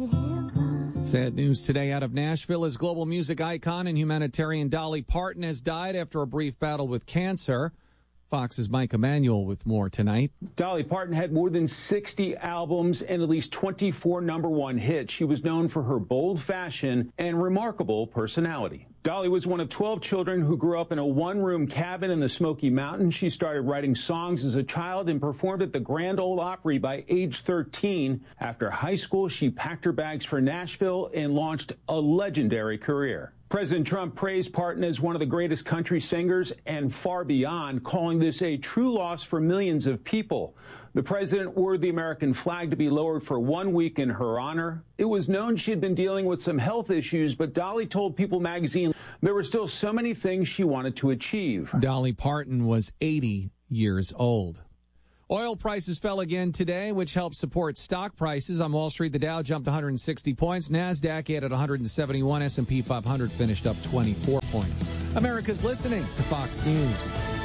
Sad news today out of Nashville as global music icon and humanitarian Dolly Parton has died after a brief battle with cancer. Fox's Mike Emanuel with more tonight. Dolly Parton had more than 60 albums and at least 24 #1 hits. She was known for her bold fashion and remarkable personality. Dolly was one of 12 children who grew up in a one-room cabin in the Smoky Mountains. She started writing songs as a child and performed at the Grand Ole Opry by age 13. After high school, she packed her bags for Nashville and launched a legendary career. President Trump praised Parton as one of the greatest country singers and far beyond, calling this a true loss for millions of people. The president ordered the American flag to be lowered for 1 week in her honor. It was known she had been dealing with some health issues, but Dolly told People magazine there were still so many things she wanted to achieve. Dolly Parton was 80 years old. Oil prices fell again today, which helped support stock prices. On Wall Street, the Dow jumped 160 points. NASDAQ added 171. S&P 500 finished up 24 points. America's listening to Fox News.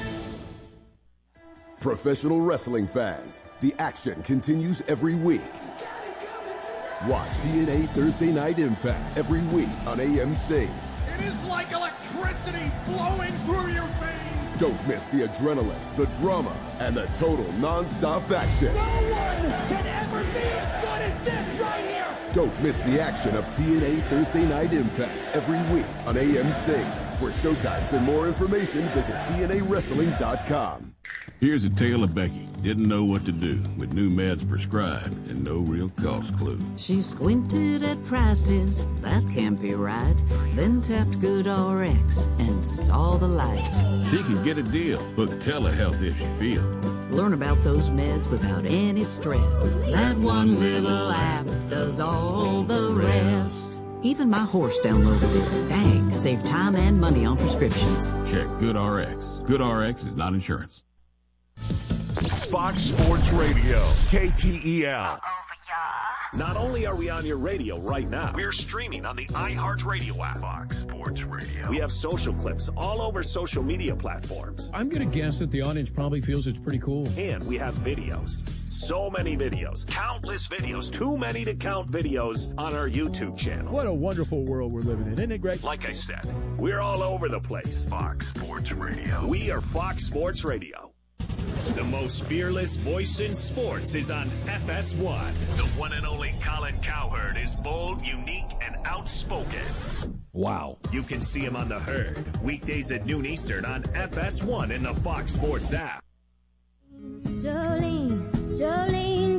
Professional wrestling fans, the action continues every week. Watch TNA Thursday Night Impact every week on AMC. It is like electricity flowing through your veins. Don't miss the adrenaline, the drama, and the total non-stop action. No one can ever be as good as this right here. Don't miss the action of TNA Thursday Night Impact every week on AMC. For showtimes and more information, visit TNAWrestling.com. Here's a tale of Becky. Didn't know what to do with new meds prescribed and no real cost clue. She squinted at prices, that can't be right. Then tapped GoodRx and saw the light. She can get a deal. Book telehealth if she feels. Learn about those meds without any stress. That one little app does all the rest. Even my horse downloaded it. Dang, save time and money on prescriptions. Check GoodRx. GoodRx is not insurance. Fox Sports Radio, KTEL. Not only are we on your radio right now, we're streaming on the iHeartRadio app. Fox Sports Radio. We have social clips all over social media platforms. I'm going to guess that the audience probably feels it's pretty cool. And we have videos. So many videos. Countless videos. Too many to count videos on our YouTube channel. What a wonderful world we're living in. Isn't it great? Like I said, we're all over the place. Fox Sports Radio. We are Fox Sports Radio. The most fearless voice in sports is on FS1. The one and only Colin Cowherd is bold, unique, and outspoken. Wow. You can see him on The Herd, weekdays at noon Eastern on FS1 and the Fox Sports app. Jolene, Jolene,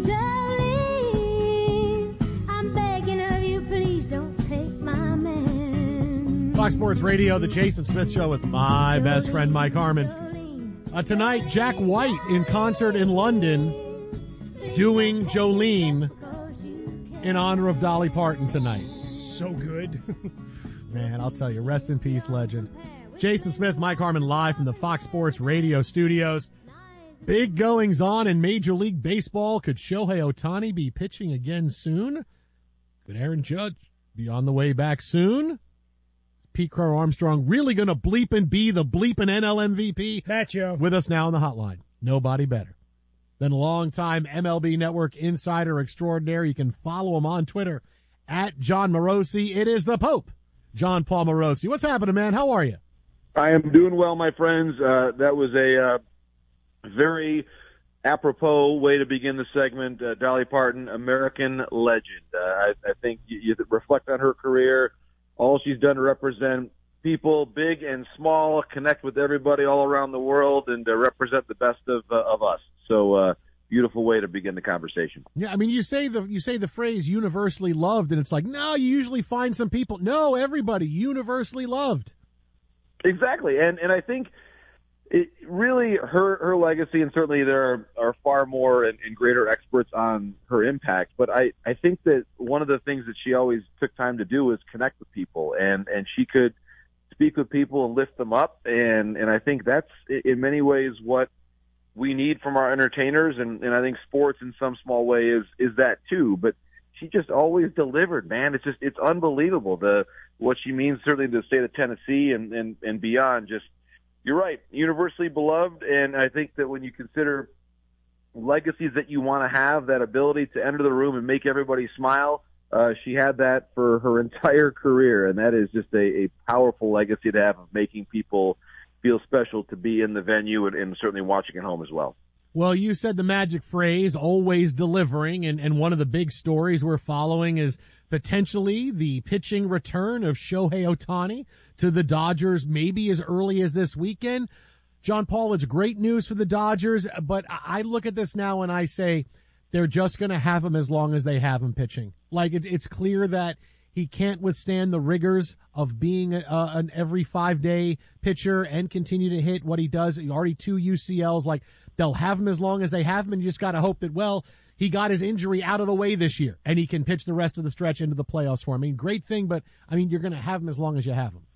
Jolene, I'm begging of you, please don't take my man. Fox Sports Radio, the Jason Smith Show with my best friend Mike Harmon. Tonight, Jack White in concert in London doing Jolene in honor of Dolly Parton tonight. So good. Man, I'll tell you, rest in peace, legend. Jason Smith, Mike Harmon, live from the Fox Sports Radio studios. Big goings on in Major League Baseball. Could Shohei Ohtani be pitching again soon? Could Aaron Judge be on the way back soon? Pete Crow Armstrong really going to bleep and be the bleeping NL MVP? That's you. With us now on the hotline. Nobody better than longtime MLB Network insider extraordinaire. You can follow him on Twitter at John Morosi. It is the Pope, John Paul Morosi. What's happening, man? How are you? I am doing well, my friends. That was a very apropos way to begin the segment. Dolly Parton, American legend. I think you reflect on her career. All she's done to represent people, big and small, connect with everybody all around the world, and represent the best of us. So, beautiful way to begin the conversation. Yeah, I mean, you say the phrase universally loved, and it's like, no, you usually find some people. No, everybody universally loved. Exactly, and I think it really her legacy, and certainly there are far more and greater experts on her impact, but I think that one of the things that she always took time to do was connect with people, and she could speak with people and lift them up, and I think that's in many ways what we need from our entertainers, and I think sports in some small way is that too, but she just always delivered, man. It's unbelievable what she means certainly to the state of Tennessee and beyond. Just, you're right, universally beloved, and I think that when you consider legacies that you want to have, that ability to enter the room and make everybody smile, she had that for her entire career, and that is just a powerful legacy to have of making people feel special to be in the venue and certainly watching at home as well. Well, you said the magic phrase, always delivering, and one of the big stories we're following is potentially the pitching return of Shohei Ohtani to the Dodgers maybe as early as this weekend. John Paul, it's great news for the Dodgers, but I look at this now and I say they're just going to have him as long as they have him pitching. Like, it's clear that he can't withstand the rigors of being an every 5-day pitcher and continue to hit what he does. Already 2 UCLs. Like, they'll have him as long as they have him, and you just got to hope that, well, he got his injury out of the way this year, and he can pitch the rest of the stretch into the playoffs for him. I mean, great thing, but, I mean, you're going to have him as long as you have him.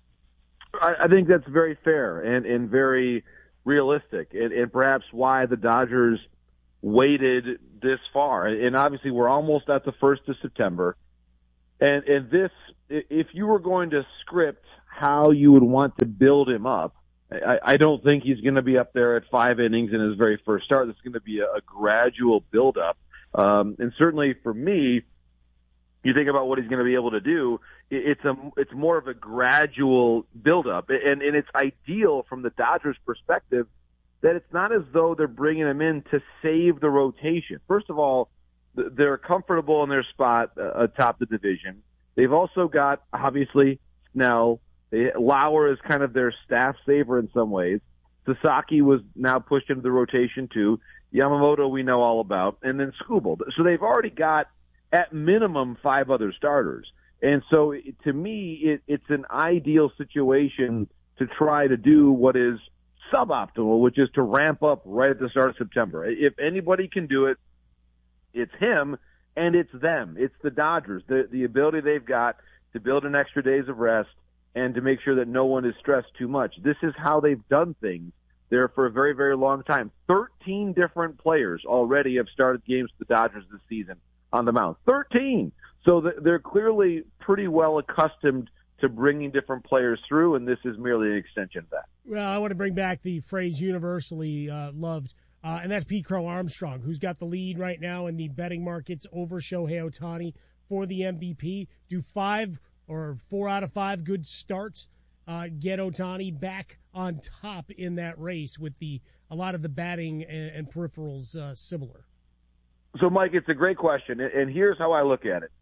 I think that's very fair and very realistic, and perhaps why the Dodgers waited this far. And obviously, we're almost at the 1st of September. And this, if you were going to script how you would want to build him up, I don't think he's going to be up there at 5 innings in his very first start. It's going to be a gradual build-up. And certainly for me, you think about what he's going to be able to do, it's more of a gradual build-up. And it's ideal from the Dodgers' perspective that it's not as though they're bringing him in to save the rotation. First of all, they're comfortable in their spot atop the division. They've also got, obviously, Snell. Lauer is kind of their staff saver in some ways. Sasaki was now pushed into the rotation too. Yamamoto we know all about. And then Skubal. So they've already got, at minimum, 5 other starters. And so to me, it's an ideal situation to try to do what is suboptimal, which is to ramp up right at the start of September. If anybody can do it, it's him, and it's them. It's the Dodgers. The ability they've got to build an extra days of rest and to make sure that no one is stressed too much. This is how they've done things there for a very, very long time. 13 different players already have started games for the Dodgers this season on the mound. 13! So they're clearly pretty well accustomed to bringing different players through, and this is merely an extension of that. Well, I want to bring back the phrase universally loved, and that's Pete Crow Armstrong, who's got the lead right now in the betting markets over Shohei Ohtani for the MVP. Do 5 or 4 out of 5 good starts get Ohtani back on top in that race with a lot of the batting and peripherals similar? So, Mike, it's a great question, and here's how I look at it.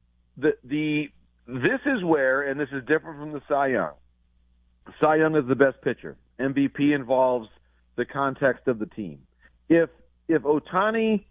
This is where, and this is different from the Cy Young. Cy Young is the best pitcher. MVP involves the context of the team. If Ohtani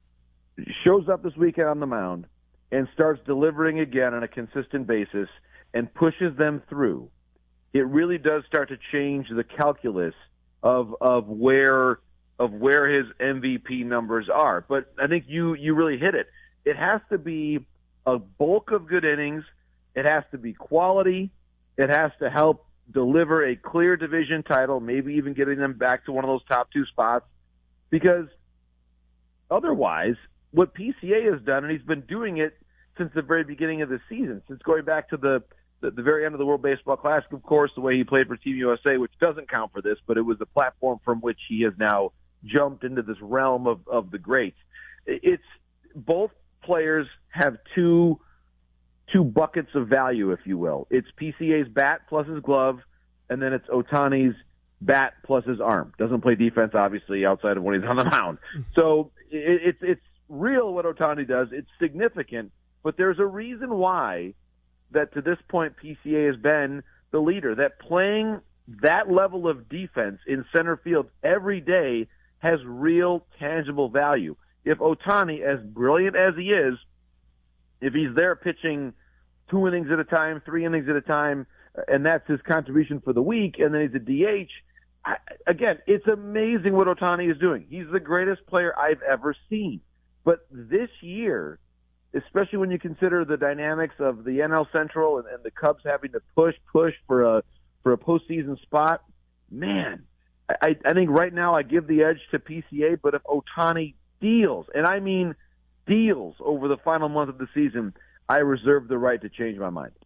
shows up this weekend on the mound and starts delivering again on a consistent basis and pushes them through, it really does start to change the calculus of where his MVP numbers are. But I think you really hit it. It has to be a bulk of good innings. It has to be quality. It has to help deliver a clear division title, maybe even getting them back to one of those top 2 spots. Because otherwise, what PCA has done, and he's been doing it since the very beginning of the season, since going back to the very end of the World Baseball Classic, of course, the way he played for Team USA, which doesn't count for this, but it was the platform from which he has now jumped into this realm of the greats. It's both players have two buckets of value, if you will. It's PCA's bat plus his glove, and then it's Ohtani's bat plus his arm. Doesn't play defense, obviously, outside of when he's on the mound. So it's real what Ohtani does. It's significant, but there's a reason why that to this point PCA has been the leader, that playing that level of defense in center field every day has real tangible value. If Ohtani, as brilliant as he is, if he's there pitching 2 innings at a time, 3 innings at a time, and that's his contribution for the week, and then he's a DH, again, it's amazing what Ohtani is doing. He's the greatest player I've ever seen. But this year, especially when you consider the dynamics of the NL Central and the Cubs having to push for a postseason spot, man, I think right now I give the edge to PCA, but if Ohtani deals, and I mean deals over the final month of the season, I reserve the right to change my mind.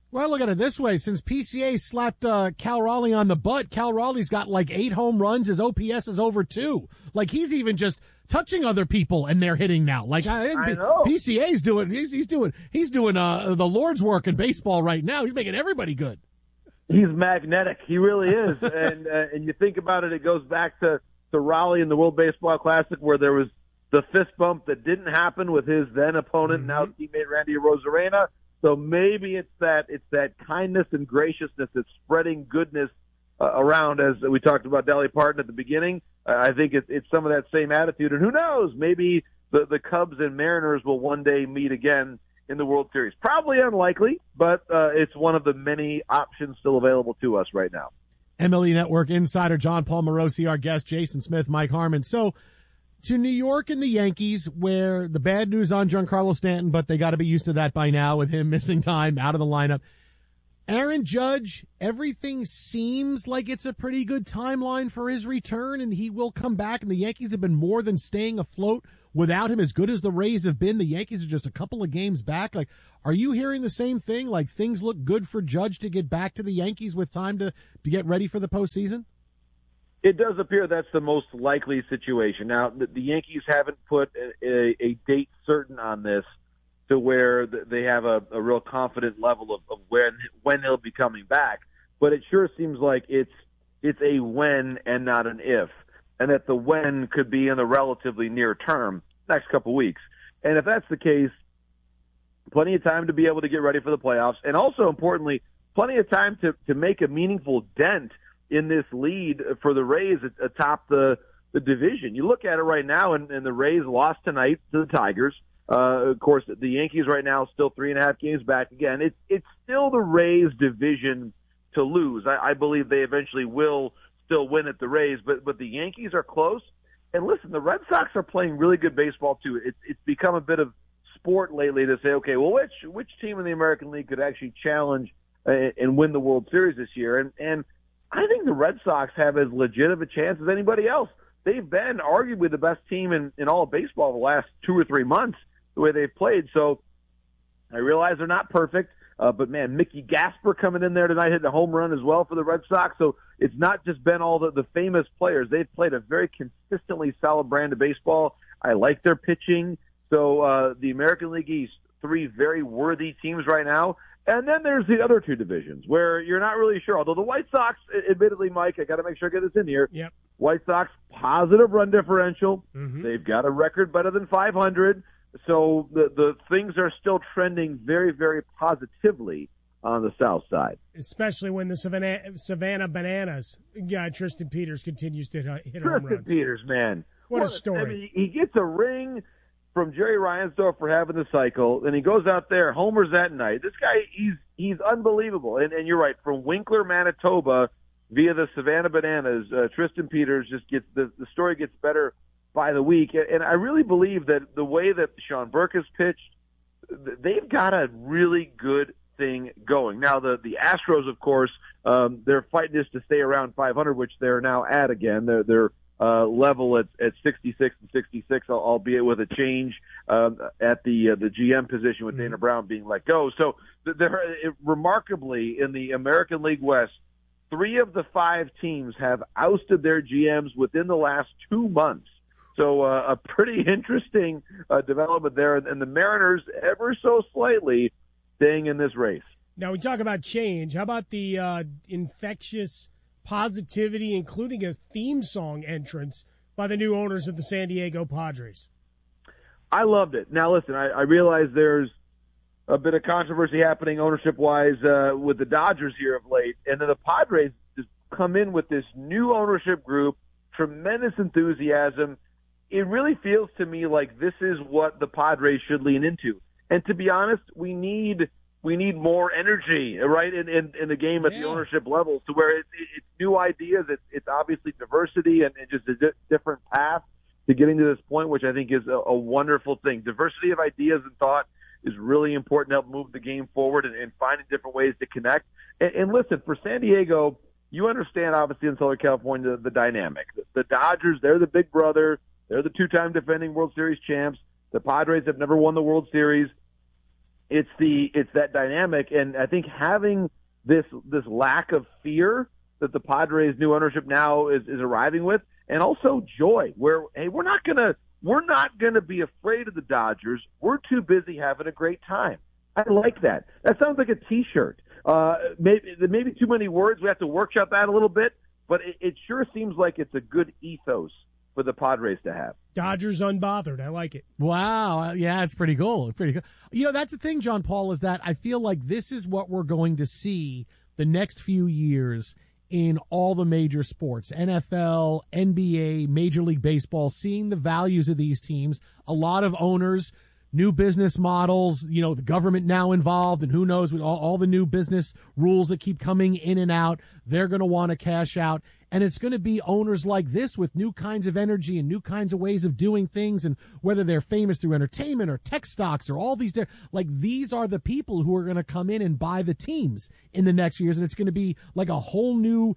Well, look at it this way. Since PCA slapped Cal Raleigh on the butt, Cal Raleigh's got like 8 home runs. His OPS is over 2. Like, he's even just touching other people and they're hitting now. Like, I know. PCA's doing, he's doing the Lord's work in baseball right now. He's making everybody good. He's magnetic. He really is. And you think about it, it goes back to Raleigh in the World Baseball Classic where there was the fist bump that didn't happen with his then opponent, now teammate Randy Arozarena. So maybe it's that kindness and graciousness that's spreading goodness around, as we talked about Dolly Parton at the beginning. I think it's some of that same attitude. And who knows, maybe the Cubs and Mariners will one day meet again in the World Series. Probably unlikely, but it's one of the many options still available to us right now. MLB Network insider John Paul Morosi, our guest, Jason Smith, Mike Harmon. So, to New York and the Yankees, where the bad news on Giancarlo Stanton, but they got to be used to that by now with him missing time out of the lineup. Aaron Judge, everything seems like it's a pretty good timeline for his return, and he will come back, and the Yankees have been more than staying afloat without him. As good as the Rays have been, the Yankees are just a couple of games back. Like, are you hearing the same thing? Like, things look good for Judge to get back to the Yankees with time to get ready for the postseason? It does appear that's the most likely situation. Now, the Yankees haven't put a date certain on this to where they have a real confident level of when he'll be coming back. But it sure seems like it's a when and not an if, and that the when could be in the relatively near term, next couple weeks. And if that's the case, plenty of time to be able to get ready for the playoffs, and also importantly, plenty of time to make a meaningful dent in this lead for the Rays atop the division. You look at it right now, and the Rays lost tonight to the Tigers. Of course, the Yankees right now still 3.5 games back. Again, it's still the Rays' division to lose. I believe they eventually will still win at the Rays, but the Yankees are close. And listen, the Red Sox are playing really good baseball too. It's become a bit of sport lately to say, okay, well, which team in the American League could actually challenge and win the World Series this year? And I think the Red Sox have as legit of a chance as anybody else. They've been arguably the best team in all of baseball the last 2 or 3 months, the way they've played. So I realize they're not perfect, but man, Mickey Gasper coming in there tonight hitting a home run as well for the Red Sox. So it's not just been all the famous players. They've played a very consistently solid brand of baseball. I like their pitching. So the American League East, 3 very worthy teams right now. And then there's the other 2 divisions where you're not really sure. Although the White Sox, admittedly, Mike, I got to make sure I get this in here. Yep. White Sox, positive run differential. Mm-hmm. They've got a record better than 500. So the things are still trending very, very positively on the south side. Especially when the Savannah Bananas guy, Tristan Peters, continues to hit home runs. Tristan Peters, man. What a story. I mean, he gets a ring from Jerry Reinsdorf for having the cycle, and he goes out there, homers that night. This guy, he's unbelievable. And you're right, from Winkler, Manitoba, via the Savannah Bananas, Tristan Peters just gets the story gets better by the week. And I really believe that the way that Sean Burke has pitched, they've got a really good thing going. Now, the Astros, of course, they're fighting just to stay around 500, which they're now at again. They're level at 66 and 66, albeit with a change at the GM position with Dana Brown being let go. So remarkably, in the American League West, 3 of the 5 teams have ousted their GMs within the last 2 months. So a pretty interesting development there. And the Mariners, ever so slightly, staying in this race. Now, we talk about change. How about the infectious positivity, including a theme song entrance by the new owners of the San Diego Padres? I loved it. Now, listen, I realize there's a bit of controversy happening ownership-wise with the Dodgers here of late, and then the Padres just come in with this new ownership group, tremendous enthusiasm. It really feels to me like this is what the Padres should lean into. And to be honest, we need more energy, right, in the game at the ownership level, to where it's new ideas, it's obviously diversity and just a different path to getting to this point, which I think is a wonderful thing. Diversity of ideas and thought is really important to help move the game forward and finding different ways to connect. And listen, for San Diego, you understand, obviously, in Southern California, the dynamic. The Dodgers, they're the big brother. They're the 2-time defending World Series champs. The Padres have never won the World Series. it's that dynamic, and I think having this lack of fear that the Padres' new ownership now is arriving with, and also joy, where hey, we're not gonna be afraid of the Dodgers. We're too busy having a great time. I like that. That sounds like a T-shirt. Maybe too many words. We have to workshop that a little bit, but it sure seems like it's a good ethos for the Padres to have. Dodgers unbothered. I like it. Wow. Yeah, it's pretty cool. Pretty cool. You know, that's the thing, John Paul, is that I feel like this is what we're going to see the next few years in all the major sports, NFL, NBA, Major League Baseball, seeing the values of these teams. A lot of owners, new business models, you know, the government now involved, and who knows, with all the new business rules that keep coming in and out, they're going to want to cash out. And it's going to be owners like this with new kinds of energy and new kinds of ways of doing things, and whether they're famous through entertainment or tech stocks or all these, like these are the people who are going to come in and buy the teams in the next years, and it's going to be like a whole new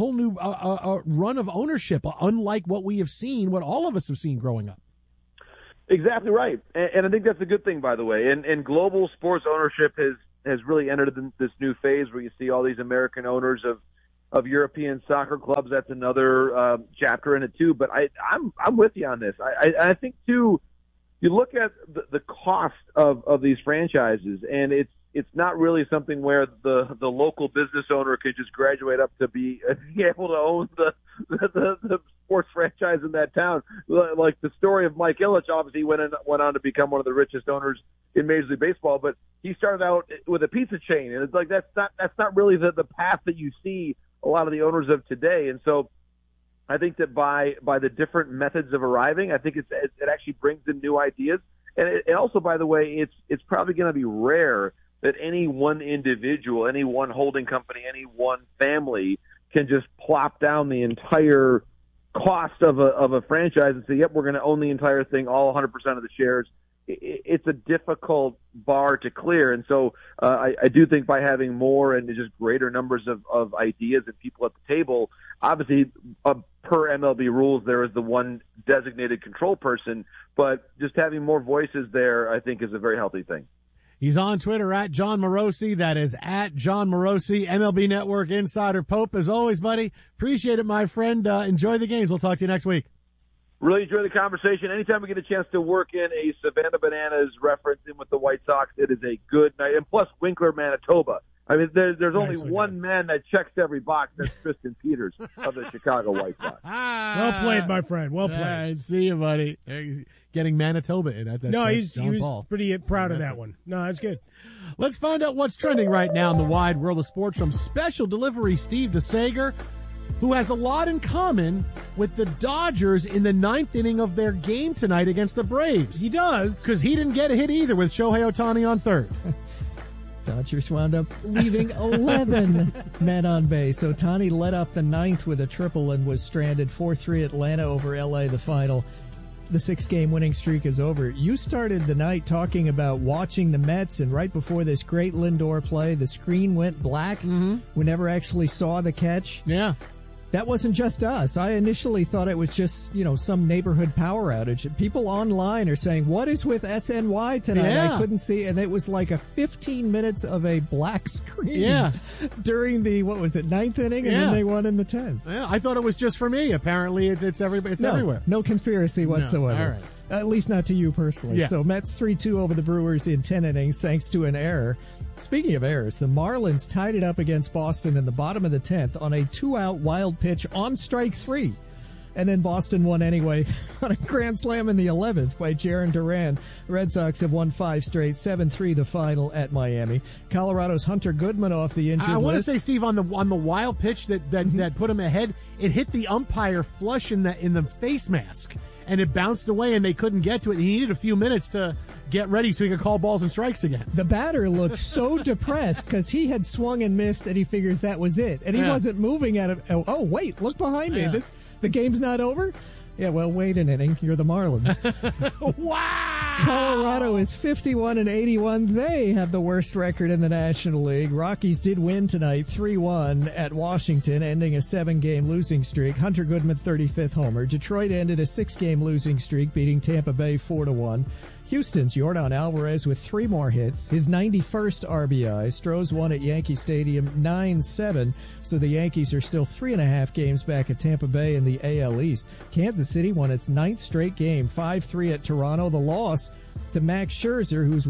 run of ownership, unlike what we have seen, what all of us have seen growing up. Exactly right, and I think that's a good thing, by the way. And global sports ownership has really entered this new phase where you see all these American owners of European soccer clubs. That's another chapter in it too. But I'm with you on this. I think too, you look at the cost of these franchises, and it's not really something where the local business owner could just graduate up to be able to own the sports franchise in that town. Like the story of Mike Ilitch, obviously went on to become one of the richest owners in Major League Baseball, but he started out with a pizza chain, and it's like that's not really the path that you see a lot of the owners of today. And so I think that by the different methods of arriving, I think it actually brings in new ideas. And also, by the way, it's probably going to be rare that any one individual, any one holding company, any one family can just plop down the entire cost of a franchise and say, yep, we're going to own the entire thing, all 100% of the shares. It's a difficult bar to clear. And so I do think by having more and just greater numbers of ideas and people at the table, obviously per MLB rules, there is the one designated control person, but just having more voices there, I think, is a very healthy thing. He's on Twitter at John Morosi. That is at John Morosi, MLB Network Insider. Pope, as always, buddy. Appreciate it, my friend. Enjoy the games. We'll talk to you next week. Really enjoy the conversation. Anytime we get a chance to work in a Savannah Bananas reference in with the White Sox, it is a good night. And plus Winkler, Manitoba. I mean, there's only one man that checks every box. That's Tristan Peters of the Chicago White Sox. Well played, my friend. Well played. Right, see you, buddy. Getting Manitoba in. He was pretty proud of that one. No, that's good. Let's find out what's trending right now in the wide world of sports from Special Delivery Steve DeSager, who has a lot in common with the Dodgers in the ninth inning of their game tonight against the Braves. He does. Because he didn't get a hit either with Shohei Ohtani on third. Dodgers wound up leaving 11 men on base. Ohtani led off the ninth with a triple and was stranded. 4-3 Atlanta over L.A. the final. The 6-game winning streak is over. You started the night talking about watching the Mets, and right before this great Lindor play, the screen went black. Mm-hmm. We never actually saw the catch. Yeah. That wasn't just us. I initially thought it was just, some neighborhood power outage. People online are saying, what is with SNY tonight? Yeah. I couldn't see. And it was like a 15 minutes of a black screen during the, ninth inning? And then they won in the 10th. Yeah, I thought it was just for me. Apparently it's everywhere. No conspiracy whatsoever. No. All right. At least not to you personally. Yeah. So Mets 3-2 over the Brewers in 10 innings thanks to an error. Speaking of errors, the Marlins tied it up against Boston in the bottom of the 10th on a 2-out wild pitch on strike 3. And then Boston won anyway on a grand slam in the 11th by Jarren Duran. Red Sox have won 5 straight, 7-3 the final at Miami. Colorado's Hunter Goodman off the injured list. I want to say, Steve, on the wild pitch that put him ahead, it hit the umpire flush in the face mask. And it bounced away, and they couldn't get to it. He needed a few minutes to get ready so he could call balls and strikes again. The batter looked so depressed because he had swung and missed, and he figures that was it. And he wasn't moving at it. Oh, wait, look behind me. The game's not over? Yeah, well, wait an inning. You're the Marlins. Wow! Colorado is 51-81. They have the worst record in the National League. Rockies did win tonight, 3-1 at Washington, ending a 7-game losing streak. Hunter Goodman, 35th homer. Detroit ended a 6-game losing streak, beating Tampa Bay 4-1. Houston's Yordan Alvarez with 3 more hits, his 91st RBI. Stros won at Yankee Stadium 9-7, so the Yankees are still 3.5 games back at Tampa Bay in the AL East. Kansas City won its 9th straight game, 5-3 at Toronto. The loss to Max Scherzer, who's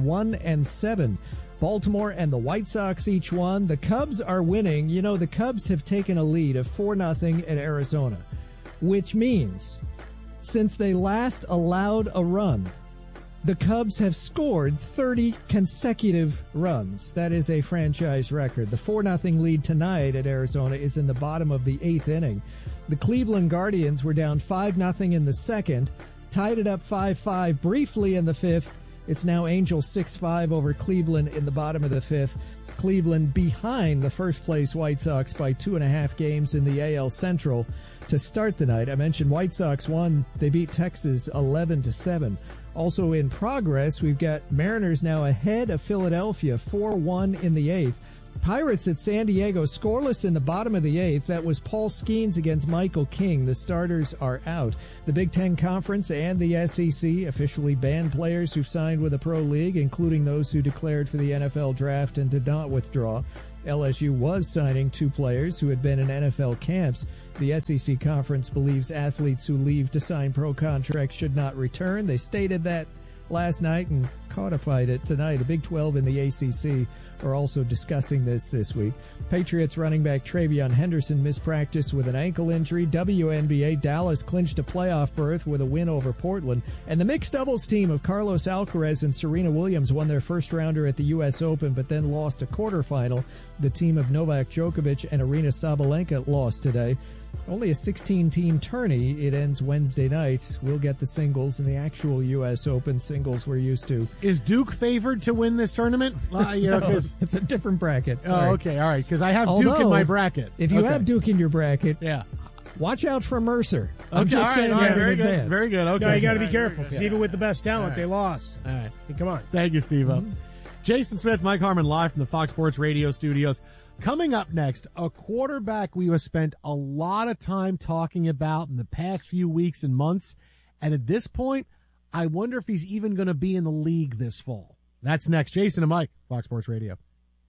1-7. Baltimore and the White Sox each won. The Cubs are winning. You know, the Cubs have taken a lead of 4-0 at Arizona, which means since they last allowed a run, the Cubs have scored 30 consecutive runs. That is a franchise record. The 4-0 lead tonight at Arizona is in the bottom of the 8th inning. The Cleveland Guardians were down 5-0 in the second, tied it up 5-5 briefly in the 5th. It's now Angels 6-5 over Cleveland in the bottom of the 5th. Cleveland behind the first-place White Sox by 2.5 games in the AL Central to start the night. I mentioned White Sox won. They beat Texas 11-7. Also in progress, we've got Mariners now ahead of Philadelphia 4-1 in the 8th. Pirates at San Diego scoreless in the bottom of the 8th. That was Paul Skeens against Michael King. The starters are out. The Big Ten Conference and the SEC officially banned players who signed with a pro league, including those who declared for the NFL draft and did not withdraw. LSU was signing 2 players who had been in NFL camps. The SEC Conference believes athletes who leave to sign pro contracts should not return. They stated that last night and codified it tonight. The Big 12 and the ACC are also discussing this week. Patriots running back Travion Henderson missed practice with an ankle injury. WNBA, Dallas clinched a playoff berth with a win over Portland. And the mixed doubles team of Carlos Alcaraz and Serena Williams won their first rounder at the U.S. Open, but then lost a quarterfinal. The team of Novak Djokovic and Arina Sabalenka lost today. Only a 16-team tourney. It ends Wednesday night. We'll get the singles and the actual U.S. Open singles we're used to. Is Duke favored to win this tournament? No, it's a different bracket. Sorry. Oh, okay, all right, because I have Duke in my bracket. If you have Duke in your bracket, watch out for Mercer. I'm just saying that in advance. Very good. Okay, no, you got to be careful because even with the best talent, they lost. All right, hey, come on. Thank you, Steve-O. Jason Smith, Mike Harmon, live from the Fox Sports Radio studios. Coming up next, a quarterback we have spent a lot of time talking about in the past few weeks and months. And at this point, I wonder if he's even going to be in the league this fall. That's next. Jason and Mike, Fox Sports Radio.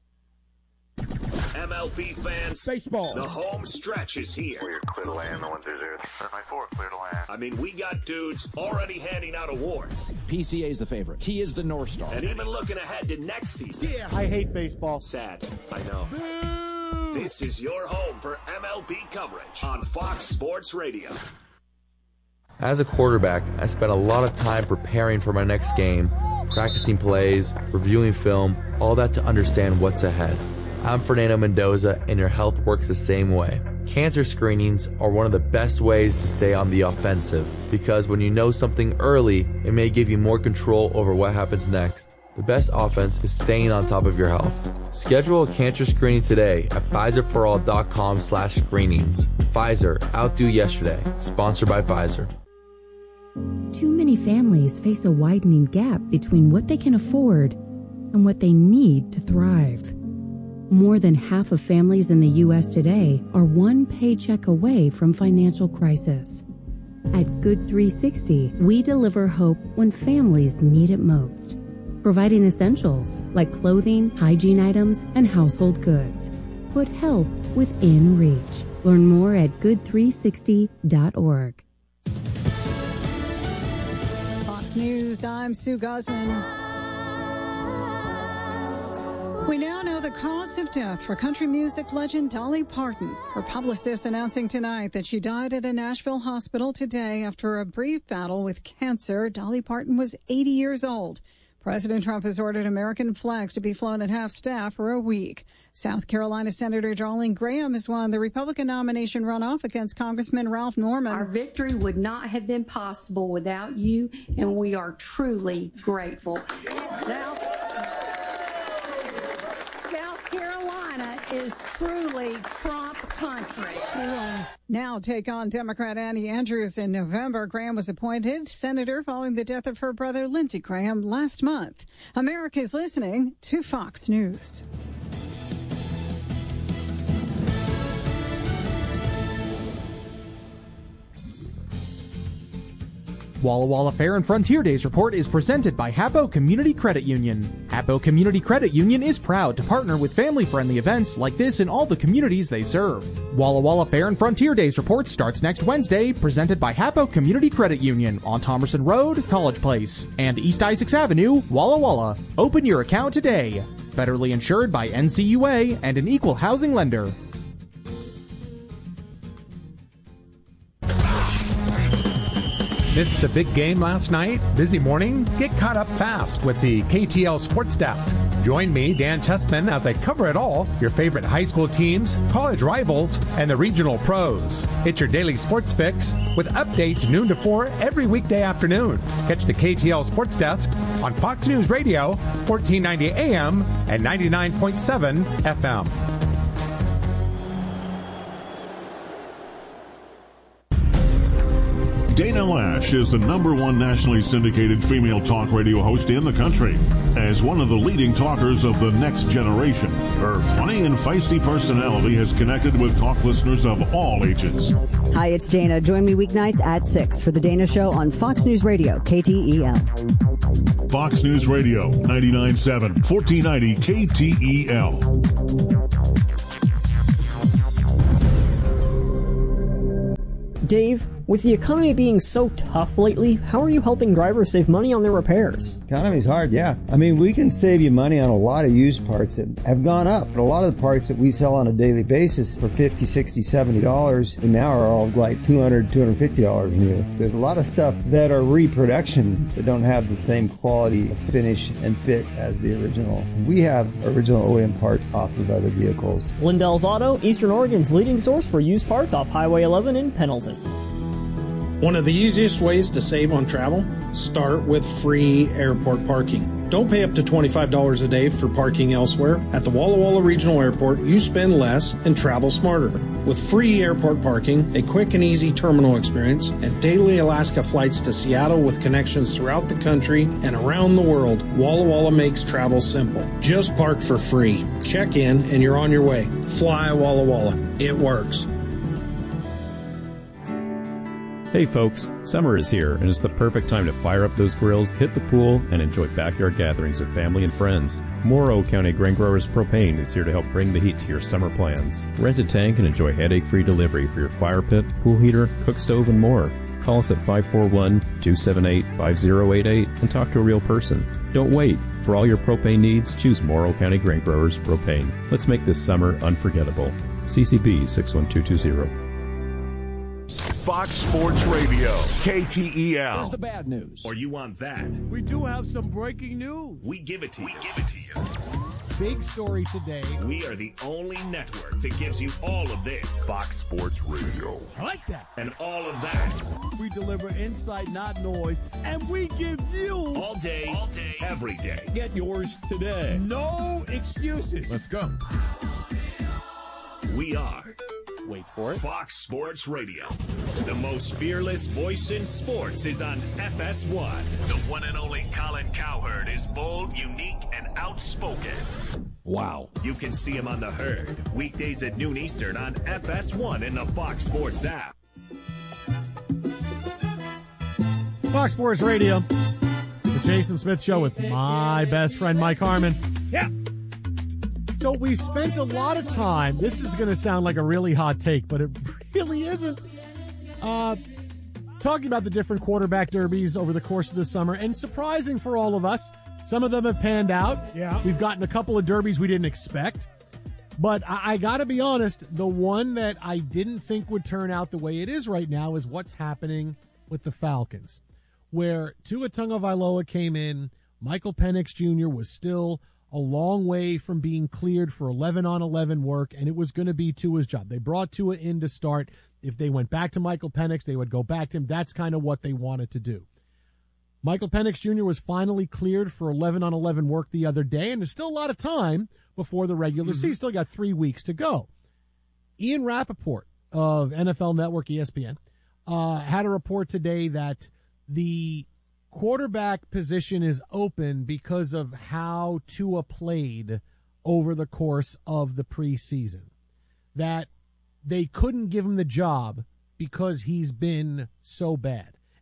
MLB fans, baseball. The home stretch is here. We're clear to land, no 1-0. 9-4, clear to land. I mean, we got dudes already handing out awards. PCA is the favorite. He is the North Star. And even looking ahead to next season. Yeah, I hate baseball. Sad, I know. Boo! This is your home for MLB coverage on Fox Sports Radio. As a quarterback, I spent a lot of time preparing for my next game, practicing plays, reviewing film, all that to understand what's ahead. I'm Fernando Mendoza, and your health works the same way. Cancer screenings are one of the best ways to stay on the offensive, because when you know something early, it may give you more control over what happens next. The best offense is staying on top of your health. Schedule a cancer screening today at PfizerForAll.com/screenings. Pfizer, outdo yesterday. Sponsored by Pfizer. Too many families face a widening gap between what they can afford and what they need to thrive. More than half of families in the U.S. today are one paycheck away from financial crisis. At Good 360, we deliver hope when families need it most, providing essentials like clothing, hygiene items, and household goods. Put help within reach. Learn more at good360.org. Fox News, I'm Sue Guzman. We now know the cause of death for country music legend Dolly Parton. Her publicist announcing tonight that she died at a Nashville hospital today after a brief battle with cancer. Dolly Parton was 80 years old. President Trump has ordered American flags to be flown at half-staff for a week. South Carolina Senator Darlene Graham has won the Republican nomination runoff against Congressman Ralph Norman. Our victory would not have been possible without you, and we are truly grateful. South Carolina is truly Trump country. Now take on Democrat Annie Andrews in November. Graham was appointed senator following the death of her brother Lindsey Graham last month. America is listening to Fox News. Walla Walla Fair and Frontier Days Report is presented by Hapo Community Credit Union. Hapo Community Credit Union is proud to partner with family-friendly events like this in all the communities they serve. Walla Walla Fair and Frontier Days Report starts next Wednesday, presented by Hapo Community Credit Union on Thomerson Road, College Place, and East Isaacs Avenue, Walla Walla. Open your account today. Federally insured by NCUA and an equal housing lender. Missed the big game last night? Busy morning? Get caught up fast with the KTL Sports Desk. Join me, Dan Tessman, as I cover it all, your favorite high school teams, college rivals, and the regional pros. It's your daily sports fix with updates noon to 4 every weekday afternoon. Catch the KTL Sports Desk on Fox News Radio, 1490 AM and 99.7 FM. Dana Lash is the #1 nationally syndicated female talk radio host in the country. As one of the leading talkers of the next generation, her funny and feisty personality has connected with talk listeners of all ages. Hi, it's Dana. Join me weeknights at 6 for The Dana Show on Fox News Radio, KTEL. Fox News Radio, 99.7, 1490 KTEL. Dave, with the economy being so tough lately, how are you helping drivers save money on their repairs? Economy's hard, yeah. I mean, we can save you money on a lot of used parts that have gone up. But a lot of the parts that we sell on a daily basis for $50, $60, $70 and now are all like $200, $250 new. There's a lot of stuff that are reproduction that don't have the same quality of finish and fit as the original. We have original OEM parts off of other vehicles. Lindell's Auto, Eastern Oregon's leading source for used parts off Highway 11 in Pendleton. One of the easiest ways to save on travel? Start with free airport parking. Don't pay up to $25 a day for parking elsewhere. At the Walla Walla Regional Airport, you spend less and travel smarter. With free airport parking, a quick and easy terminal experience, and daily Alaska flights to Seattle with connections throughout the country and around the world, Walla Walla makes travel simple. Just park for free. Check in and you're on your way. Fly Walla Walla. It works. Hey folks, summer is here and it's the perfect time to fire up those grills, hit the pool, and enjoy backyard gatherings with family and friends. Morrow County Grain Growers Propane is here to help bring the heat to your summer plans. Rent a tank and enjoy headache-free delivery for your fire pit, pool heater, cook stove, and more. Call us at 541-278-5088 and talk to a real person. Don't wait. For all your propane needs, choose Morrow County Grain Growers Propane. Let's make this summer unforgettable. CCB 61220. Fox Sports Radio, KTEL. Here's the bad news. Or you want that? We do have some breaking news. We give it to you. Big story today. We are the only network that gives you all of this. Fox Sports Radio. I like that. And all of that. We deliver insight, not noise, and we give you all day, every day. Get yours today. No excuses. Let's go. We are, wait for it, Fox Sports Radio. The most fearless voice in sports is on FS1. The one and only Colin Cowherd is bold, unique, and outspoken. Wow. You can see him on The Herd, weekdays at noon Eastern on FS1 in the Fox Sports app. Fox Sports Radio, the Jason Smith Show with my best friend Mike Harmon. Yeah. So we spent a lot of time, this is going to sound like a really hot take, but it really isn't, talking about the different quarterback derbies over the course of the summer, and surprising for all of us, some of them have panned out. Yeah. We've gotten a couple of derbies we didn't expect. But I got to be honest, the one that I didn't think would turn out the way it is right now is what's happening with the Falcons, where Tua Tagovailoa came in, Michael Penix Jr. was still a long way from being cleared for 11-on-11 work, and it was going to be Tua's job. They brought Tua in to start. If they went back to Michael Penix, they would go back to him. That's kind of what they wanted to do. Michael Penix Jr. was finally cleared for 11-on-11 work the other day, and there's still a lot of time before the regular season. Still got 3 weeks to go. Ian Rappaport of NFL Network, ESPN, had a report today that the quarterback position is open because of how Tua played over the course of the preseason. That they couldn't give him the job because he's been so bad.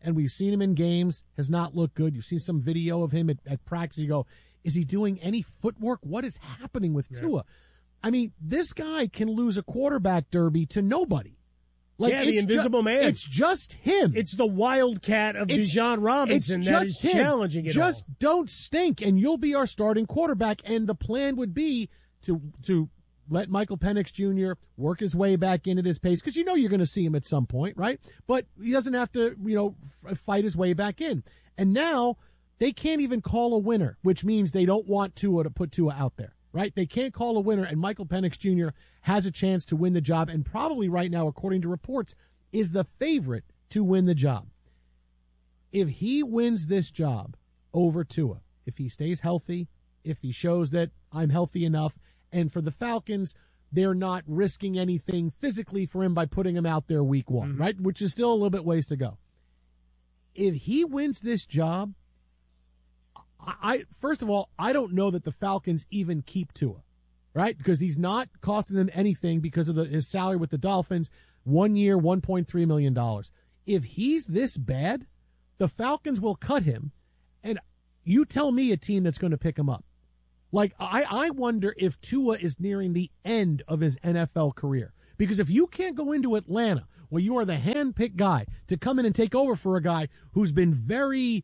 and we've seen him in games, has not looked good. You've seen some video of him at practice. You go, is he doing any footwork? What is happening with Tua? I mean, this guy can lose a quarterback derby to nobody. The invisible man. It's just him. It's the wildcat of Bijan Robinson that is challenging it Just don't stink, and you'll be our starting quarterback. And the plan would be to let Michael Penix Jr. work his way back into this pace, because you're going to see him at some point, right? But he doesn't have to, fight his way back in. And now they can't even call a winner, which means they don't want Tua to put Tua out there. Right? They can't call a winner, and Michael Penix Jr. has a chance to win the job, and probably right now, according to reports, is the favorite to win the job. If he wins this job over Tua, if he stays healthy, if he shows that I'm healthy enough, and for the Falcons, they're not risking anything physically for him by putting him out there week one, right? Which is still a little bit ways to go. If he wins this job, first of all, I don't know that the Falcons even keep Tua, right? Because he's not costing them anything because of his salary with the Dolphins. 1 year, $1.3 million. If he's this bad, the Falcons will cut him, and you tell me a team that's going to pick him up. I wonder if Tua is nearing the end of his NFL career. Because if you can't go into Atlanta, where you are the hand-picked guy, to come in and take over for a guy who's been very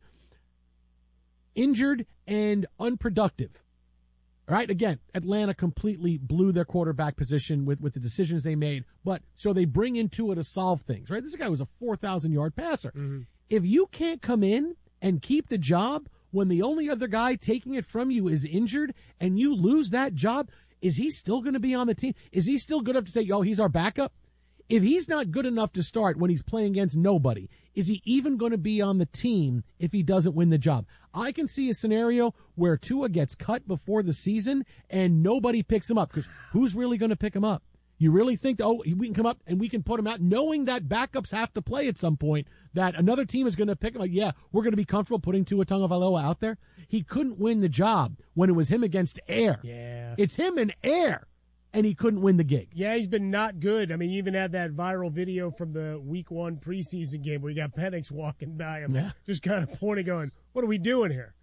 injured and unproductive. All right, again, Atlanta completely blew their quarterback position with the decisions they made, but so they bring in Tua to solve things, right? This guy was a 4,000-yard passer. If you can't come in and keep the job when the only other guy taking it from you is injured and you lose that job, is he still going to be on the team? Is he still good enough to say, he's our backup? If he's not good enough to start when he's playing against nobody, is he even going to be on the team if he doesn't win the job? I can see a scenario where Tua gets cut before the season and nobody picks him up, because who's really going to pick him up? You really think, we can come up and we can put him out, knowing that backups have to play at some point, that another team is going to pick him up? Yeah, we're going to be comfortable putting Tua Tagovailoa out there. He couldn't win the job when it was him against air. Yeah. It's him and air. And he couldn't win the gig. Yeah, he's been not good. I mean, you even had that viral video from the Week 1 preseason game where you got Penix walking by him, just kind of pointing, going, what are we doing here?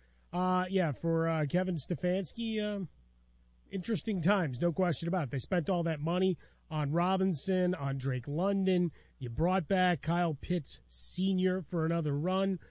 For Kevin Stefanski, interesting times, no question about it. They spent all that money on Robinson, on Drake London. You brought back Kyle Pitts Sr. for another run,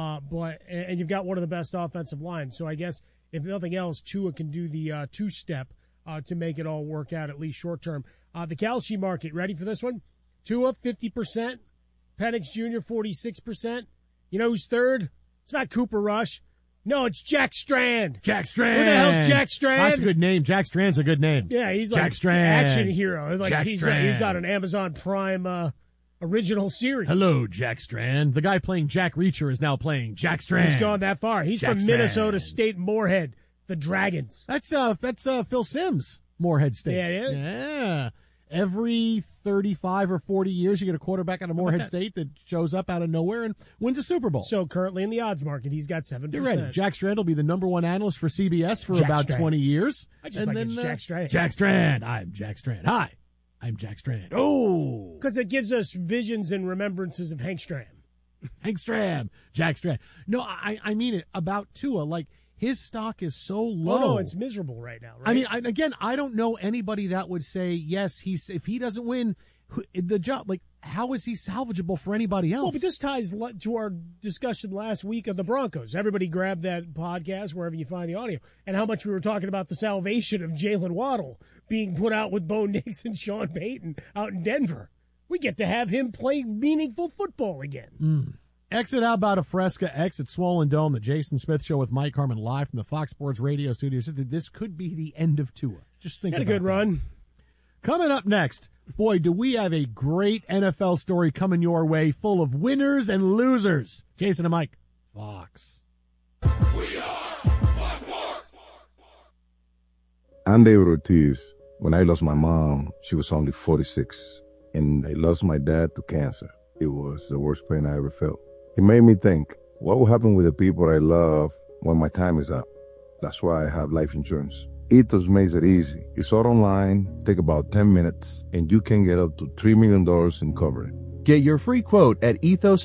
and you've got one of the best offensive lines. So I guess, if nothing else, Tua can do the two-step to make it all work out, at least short term. The Kalshi market, ready for this one? Tua, 50%. Penix Jr., 46%. You know who's third? It's not Cooper Rush. No, it's Jack Strand. Jack Strand. Who the hell's Jack Strand? That's a good name. Jack Strand's a good name. Yeah, he's Jack like Strand. Action hero. Like he's on an Amazon Prime original series. Hello, Jack Strand. The guy playing Jack Reacher is now playing Jack Strand. He's gone that far. He's Jack from Strand. Minnesota State Moorhead. The Dragons. That's Phil Simms, Moorhead State. Yeah, it is. Yeah. Every 35 or 40 years, you get a quarterback out of Moorhead State that shows up out of nowhere and wins a Super Bowl. So currently in the odds market, he's got 7%. Get ready. Jack Strand will be the #1 analyst for CBS for about 20 years. I just it's Jack Strand. Jack Strand. I'm Jack Strand. Hi, I'm Jack Strand. Oh. Because it gives us visions and remembrances of Hank Stram. Hank Stram. Jack Strand. No, I mean it about Tua. Like, his stock is so low. Oh, no, it's miserable right now, right? I mean, I don't know anybody that would say, yes, if he doesn't win the job, like, how is he salvageable for anybody else? Well, but this ties to our discussion last week of the Broncos. Everybody grab that podcast wherever you find the audio, and how much we were talking about the salvation of Jalen Waddle being put out with Bo Nix and Sean Payton out in Denver. We get to have him play meaningful football again. Exit out about a Fresca, exit Swollen Dome, the Jason Smith Show with Mike Harmon live from the Fox Sports Radio studios. This could be the end of Tua. Just think about it. Had a good run. Coming up next, boy, do we have a great NFL story coming your way, full of winners and losers. Jason and Mike, Fox. We are Fox Sports. I'm David Ortiz. When I lost my mom, she was only 46, and I lost my dad to cancer. It was the worst pain I ever felt. It made me think, what will happen with the people I love when my time is up? That's why I have life insurance. Ethos makes it easy. It's all online, take about 10 minutes, and you can get up to $3 million in coverage. Get your free quote at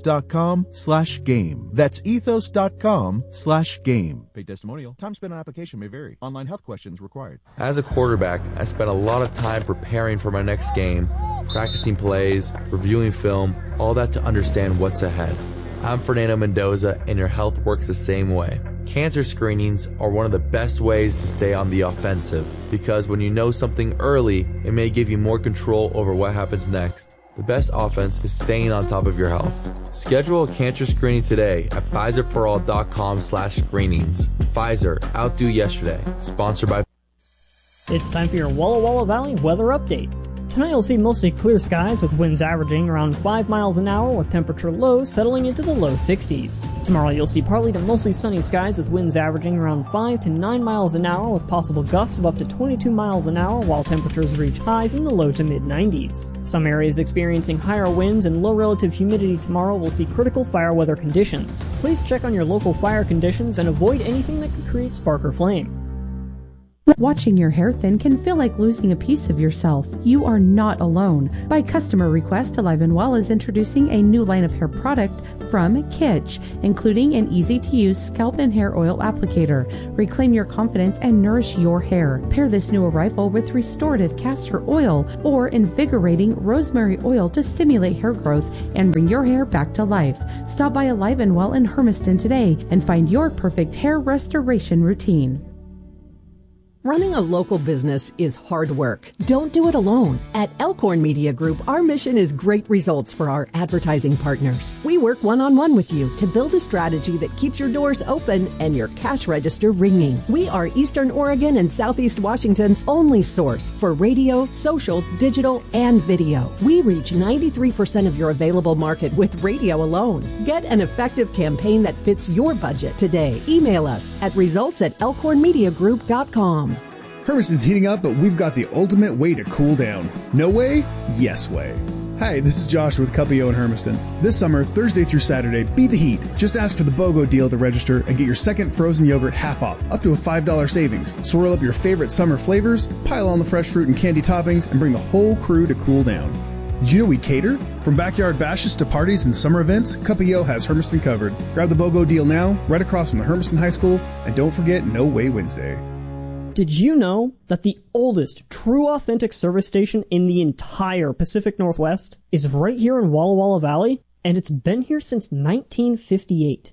ethos.com/game. That's ethos.com/game. Paid testimonial. Time spent on application may vary. Online health questions required. As a quarterback, I spent a lot of time preparing for my next game, practicing plays, reviewing film, all that to understand what's ahead. I'm Fernando Mendoza, and your health works the same way. Cancer screenings are one of the best ways to stay on the offensive, because when you know something early, it may give you more control over what happens next. The best offense is staying on top of your health. Schedule a cancer screening today at PfizerForAll.com/screenings. Pfizer, outdo yesterday. Sponsored by... It's time for your Walla Walla Valley weather update. Tonight you'll see mostly clear skies with winds averaging around 5 miles an hour with temperature lows settling into the low 60s. Tomorrow you'll see partly to mostly sunny skies with winds averaging around 5 to 9 miles an hour with possible gusts of up to 22 miles an hour while temperatures reach highs in the low to mid 90s. Some areas experiencing higher winds and low relative humidity tomorrow will see critical fire weather conditions. Please check on your local fire conditions and avoid anything that could create spark or flame. Watching your hair thin can feel like losing a piece of yourself. You are not alone. By customer request, Alive & Well is introducing a new line of hair product from Kitsch, including an easy-to-use scalp and hair oil applicator. Reclaim your confidence and nourish your hair. Pair this new arrival with restorative castor oil or invigorating rosemary oil to stimulate hair growth and bring your hair back to life. Stop by Alive & Well in Hermiston today and find your perfect hair restoration routine. Running a local business is hard work. Don't do it alone. At Elkhorn Media Group, our mission is great results for our advertising partners. We work one-on-one with you to build a strategy that keeps your doors open and your cash register ringing. We are Eastern Oregon and Southeast Washington's only source for radio, social, digital, and video. We reach 93% of your available market with radio alone. Get an effective campaign that fits your budget today. Email us at results@elkhornmediagroup.com. Hermiston's heating up, but we've got the ultimate way to cool down. No way? Yes way. Hi, this is Josh with Cuppio in Hermiston. This summer, Thursday through Saturday, beat the heat. Just ask for the BOGO deal to register and get your second frozen yogurt half off, up to a $5 savings. Swirl up your favorite summer flavors, pile on the fresh fruit and candy toppings, and bring the whole crew to cool down. Did you know we cater? From backyard bashes to parties and summer events, Cuppio has Hermiston covered. Grab the BOGO deal now, right across from the Hermiston High School, and don't forget No Way Wednesday. Did you know that the oldest true authentic service station in the entire Pacific Northwest is right here in Walla Walla Valley? And it's been here since 1958.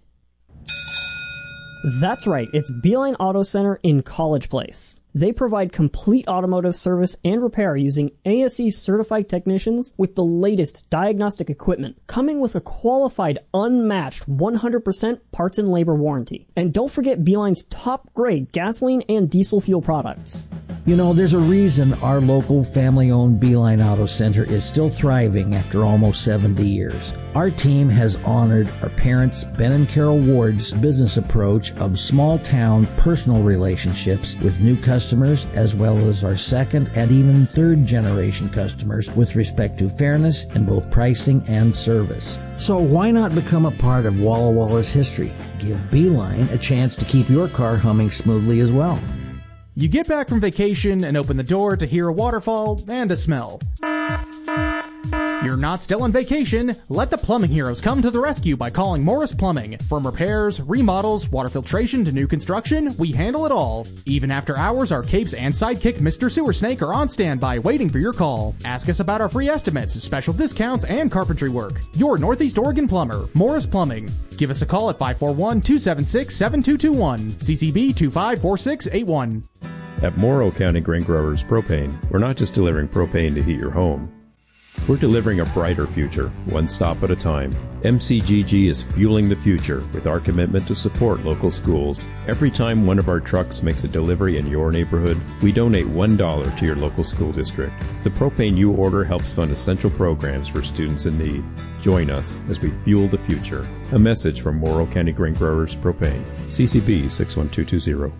That's right, it's Beeline Auto Center in College Place. They provide complete automotive service and repair using ASE certified technicians with the latest diagnostic equipment, coming with a qualified, unmatched 100% parts and labor warranty. And don't forget Beeline's top grade gasoline and diesel fuel products. You know, there's a reason our local family-owned Beeline Auto Center is still thriving after almost 70 years. Our team has honored our parents, Ben and Carol Ward's business approach of small-town personal relationships with new customers, as well as our second and even third generation customers with respect to fairness in both pricing and service. So why not become a part of Walla Walla's history? Give Beeline a chance to keep your car humming smoothly as well. You get back from vacation and open the door to hear a waterfall and a smell. You're not still on vacation. Let the plumbing heroes come to the rescue by calling Morris Plumbing. From repairs, remodels, water filtration to new construction, we handle it all. Even after hours, our capes and sidekick Mr. Sewer Snake are on standby waiting for your call. Ask us about our free estimates, special discounts, and carpentry work. Your Northeast Oregon plumber, Morris Plumbing. Give us a call at 541-276-7221. CCB 254681. At Morrow County Grain Growers Propane, we're not just delivering propane to heat your home. We're delivering a brighter future, one stop at a time. MCGG is fueling the future with our commitment to support local schools. Every time one of our trucks makes a delivery in your neighborhood, we donate $1 to your local school district. The propane you order helps fund essential programs for students in need. Join us as we fuel the future. A message from Morrow County Grain Growers Propane. CCB 61220.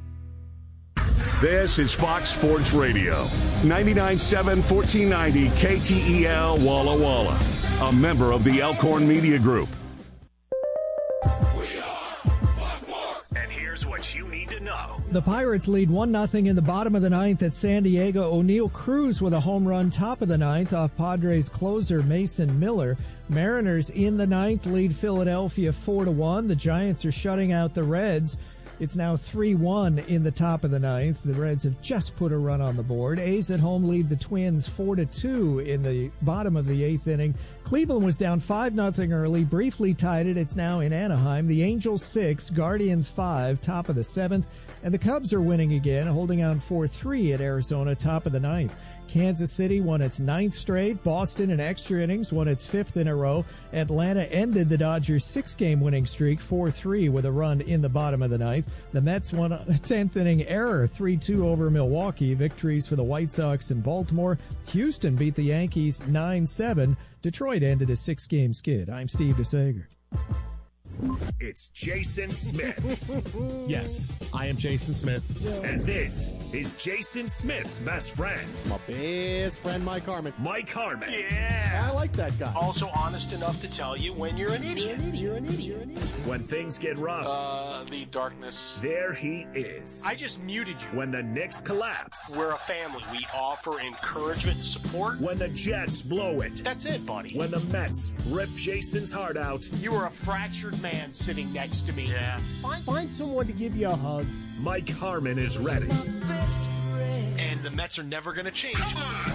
This is Fox Sports Radio, 99.7, 1490 KTEL Walla Walla, a member of the Elkhorn Media Group. And here's what you need to know. The Pirates lead 1-0 in the bottom of the ninth at San Diego. O'Neal Cruz with a home run top of the ninth off Padres closer Mason Miller. Mariners in the ninth lead Philadelphia 4-1. The Giants are shutting out the Reds. It's now 3-1 in the top of the ninth. The Reds have just put a run on the board. A's at home lead the Twins 4-2 in the bottom of the eighth inning. Cleveland was down 5-0 early, briefly tied it. It's now in Anaheim. The Angels 6, Guardians 5, top of the seventh. And the Cubs are winning again, holding on 4-3 at Arizona, top of the ninth. Kansas City won its ninth straight. Boston in extra innings won its fifth in a row. Atlanta ended the Dodgers' six-game winning streak 4-3 with a run in the bottom of the ninth. The Mets won a 10th inning error 3-2 over Milwaukee. Victories for the White Sox and Baltimore. Houston beat the Yankees 9-7. Detroit ended a six-game skid. I'm Steve DeSager. It's Jason Smith. Yes, I am Jason Smith. And this is Jason Smith's best friend. My best friend, Mike Harmon. Mike Harmon. Yeah. I like that guy. Also honest enough to tell you when you're an idiot. You're an idiot. When things get rough. The darkness. There he is. I just muted you. When the Knicks collapse. We're a family. We offer encouragement and support. When the Jets blow it. That's it, buddy. When the Mets rip Jason's heart out. You are a fractured man sitting next to me. Yeah. Find someone to give you a hug. Mike Harmon is ready. And the Mets are never going to change.